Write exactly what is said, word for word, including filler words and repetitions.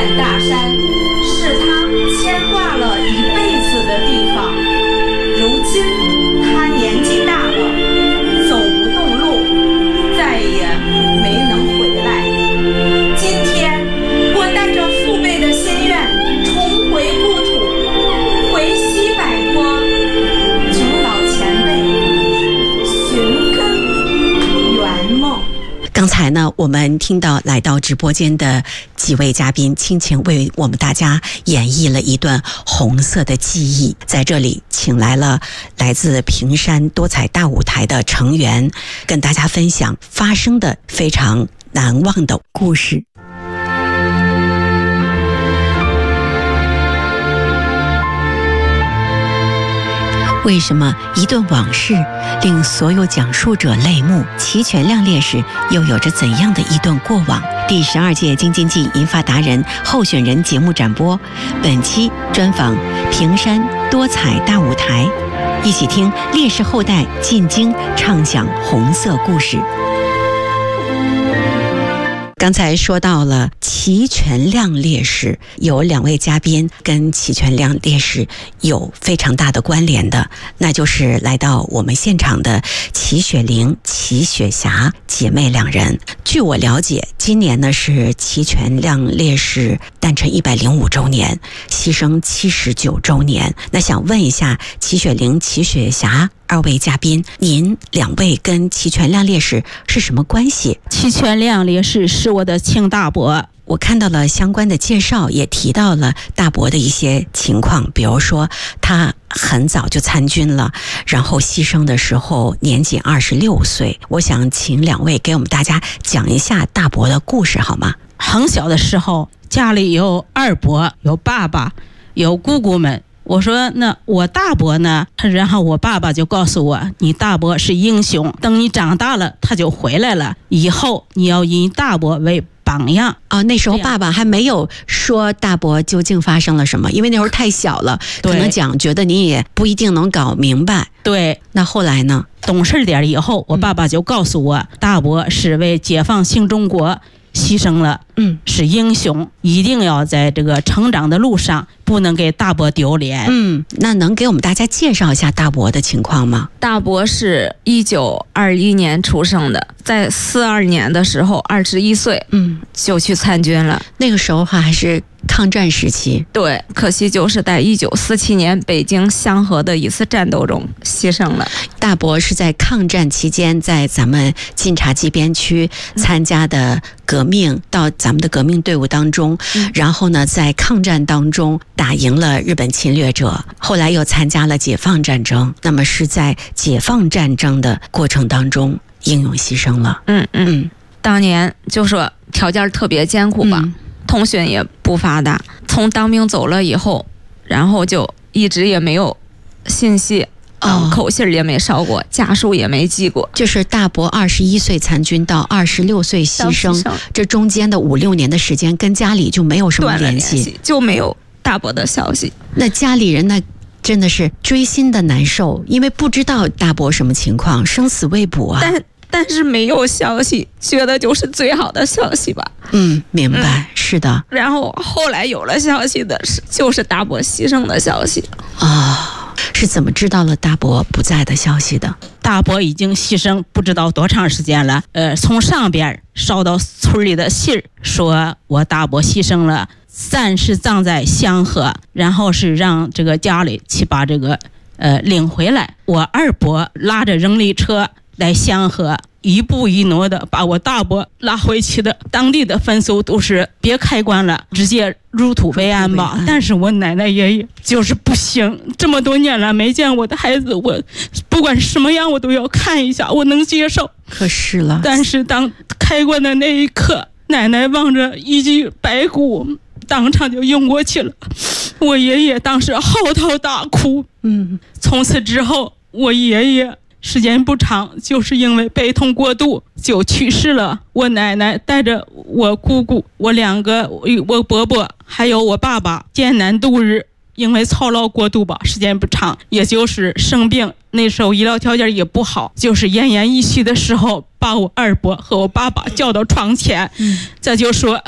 远大山是他牵挂了一辈子的地方。如今他年纪大了，走不动路，再也没能回来。今天我带着父辈的心愿，重回故土，回西摆脱九老前辈，寻根圆梦。 刚才呢，我们听到来到直播间的几位嘉宾倾情为我们大家演绎了一段红色的记忆。在这里请来了来自平山多彩大舞台的成员，跟大家分享发生的非常难忘的故事。为什么一段往事令所有讲述者泪目？齐全亮烈士又有着怎样的一段过往？第十二届京津冀银发达人候选人节目展播，本期专访平山多彩大舞台，一起听烈士后代进京畅想红色故事。刚才说到了齐全亮烈士，有两位嘉宾跟齐全亮烈士有非常大的关联的，那就是来到我们现场的齐雪玲、齐雪霞姐妹两人。据我了解，今年呢是齐全亮烈士诞辰一百零五周年，牺牲七十九周年。那想问一下齐雪玲、齐雪霞二位嘉宾，您两位跟齐全亮烈士是什么关系？ 齐全亮烈士是我的亲大伯。 我看到了相关的介绍，也提到了大伯的一些情况，比如说他很早就参军了，然后牺牲的时候年仅二十六岁。我想请两位给我们大家讲一下大伯的故事好吗？ 很小的时候，家里有二伯，有爸爸，有姑姑们。我说那我大伯呢？然后我爸爸就告诉我，你大伯是英雄，等你长大了他就回来了，以后你要以大伯为榜样。 哦，那时候爸爸还没有说大伯究竟发生了什么，因为那时候太小了，可能讲觉得你也不一定能搞明白。 对， 那后来呢？ 懂事点以后，我爸爸就告诉我，嗯、大伯是为解放新中国牺牲了，嗯，是英雄，一定要在这个成长的路上不能给大伯丢脸。 嗯，那能给我们大家介绍一下大伯的情况吗？ 大伯是一九二一年出生的，在四二年的时候二十一岁，嗯，就去参军了。 那个时候还是抗战时期。 对，可惜就是在一九四七年北京香河的一次战斗中牺牲了。 大伯是在抗战期间在咱们晋察冀边区参加的革命，到咱们的革命队伍当中，嗯、然后呢在抗战当中打赢了日本侵略者，后来又参加了解放战争，那么是在解放战争的过程当中英勇牺牲了。 嗯嗯，当年就说条件特别艰苦吧，嗯、通讯也不发达，从当兵走了以后，然后就一直也没有信息。哦、口信也没捎过，家书也没寄过。 就是大伯二十一岁参军到二十六岁牺牲，这中间的五六年的时间，跟家里就没有什么联系， 就没有大伯的消息。 那家里人呢，真的是锥心的难受，因为不知道大伯什么情况，生死未卜啊。 但但是没有消息，觉得就是最好的消息吧。 嗯，明白，嗯、是的。 然后后来有了消息的是，就是大伯牺牲的消息啊。哦，是怎么知道了大伯不在的消息的？ 大伯已经牺牲不知道多长时间了，呃，从上边捎到村里的信说我大伯牺牲了，暂时葬在香河，然后是让这个家里去把这个呃领回来。我二伯拉着人力车来香河，一步一挪的把我大伯拉回去的。当地的风俗都是别开棺了，直接入土为安吧。但是我奶奶爷爷就是不行，这么多年了没见我的孩子，我不管什么样我都要看一下，我能接受。 可是了， 但是当开棺的那一刻，奶奶望着一具白骨，当场就晕过去了。我爷爷当时嚎啕大哭。嗯，从此之后，我爷爷时间不长，就是因为悲痛过度就去世了。我奶奶带着我姑姑，我两个我伯伯还有我爸爸艰难度日，因为操劳过度吧，时间不长，也就是生病，那时候医疗条件也不好，就是奄奄一息的时候，把我二伯和我爸爸叫到床前，嗯、这就说